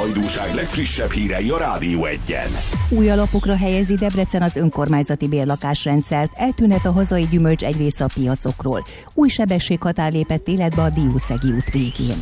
hajdúság legfrissebb hírei a Rádió Egyen. Új alapokra helyezi Debrecen az önkormányzati bérlakásrendszert, eltűnhet a hazai gyümölcs egy része a piacokról. Új sebességhatár lépett életbe a Diószegi út végén.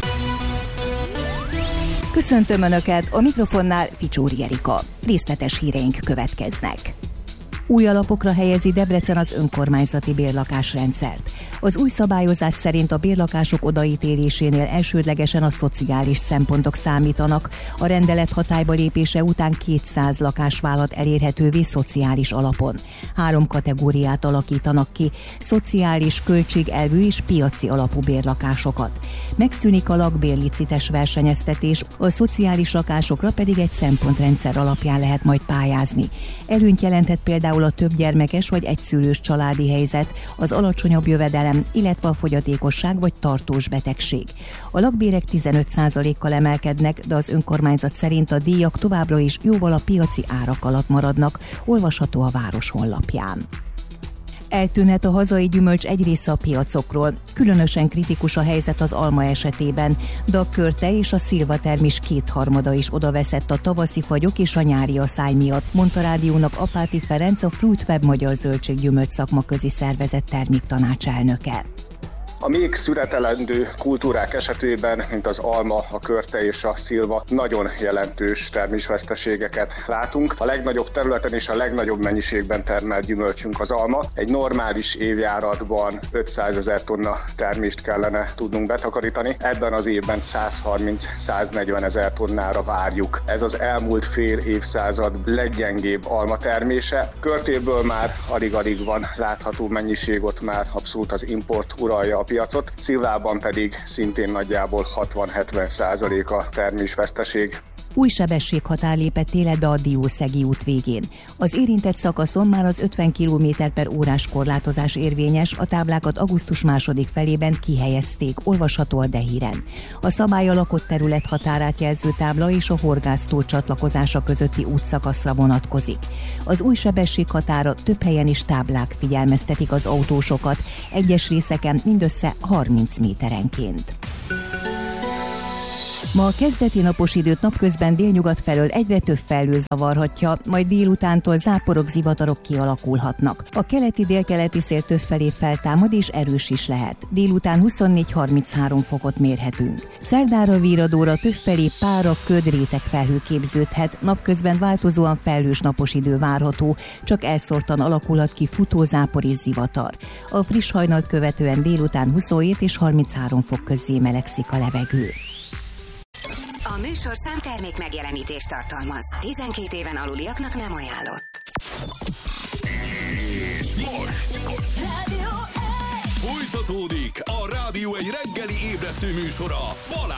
Köszöntöm Önöket, a mikrofonnál Ficsóri Erika. Részletes híreink következnek. Új alapokra helyezi Debrecen az önkormányzati bérlakásrendszert. Az új szabályozás szerint a bérlakások odaítélésénél elsődlegesen a szociális szempontok számítanak. A rendelet hatályba lépése után 200 lakásvállalat elérhetővé szociális alapon. 3 kategóriát alakítanak ki: szociális, költségelvű és piaci alapú bérlakásokat. Megszűnik a lakbérlicites versenyeztetés, a szociális lakásokra pedig egy szempontrendszer alapján lehet majd pályázni. Előnyt jelenthet például a többgyermekes vagy egyszülős családi helyzet, az alacsonyabb jövedelem, illetve a fogyatékosság vagy tartós betegség. A lakbérek 15%-kal emelkednek, de az önkormányzat szerint a díjak továbbra is jóval a piaci árak alatt maradnak, olvasható a város honlapján. Eltűnhet a hazai gyümölcs egy része a piacokról. Különösen kritikus a helyzet az alma esetében, de a körte és a szilvatermis 2/3 is odaveszett a tavaszi fagyok és a nyári aszály miatt, mondta rádiónak Apáti Ferenc, a Fruitweb Magyar Zöldség-gyümölcs szakmaközi szervezet terméktanácselnöke. A még szüretelendő kultúrák esetében, mint az alma, a körte és a szilva, nagyon jelentős termésveszteségeket látunk. A legnagyobb területen és a legnagyobb mennyiségben termelt gyümölcsünk az alma. Egy normális évjáratban 500 000 tonna termést kellene tudnunk betakarítani. Ebben az évben 130-140 000 tonnára várjuk. Ez az elmúlt fél évszázad leggyengébb alma termése. Körtéből már alig-alig van látható mennyiség, ott már abszolút az import uralja a piacot, szilvában pedig szintén nagyjából 60-70% a termésveszteség. Új sebességhatár lépett életbe a Diószegi út végén. Az érintett szakaszon már az 50 km/h korlátozás érvényes, a táblákat augusztus 2. felében kihelyezték, olvasható a D-híren. A szabály a lakott terület határát jelző tábla és a Horgásztó csatlakozása közötti útszakaszra vonatkozik. Az új sebességhatára több helyen is táblák figyelmeztetik az autósokat, egyes részeken mindössze 30 méterenként. Ma a kezdeti napos időt napközben délnyugat felől egyre több felhő zavarhatja, majd délutántól záporok, zivatarok kialakulhatnak. A keleti-délkeleti szél többfelé feltámad és erős is lehet. Délután 24-33 fokot mérhetünk. Szerdára, Víradóra többfelé pára, köd, réteg felhő képződhet, napközben változóan felhős napos idő várható, csak elszórtan alakulhat ki futózápor és zivatar. A friss hajnalt követően délután 27 és 33 fok közé melegszik a levegő. A műsorszám termék megjelenítést tartalmaz. 12 éven aluliaknak nem ajánlott. És most Rádió Egy! folytatódik a Rádió Egy reggeli ébresztő műsora Balázs!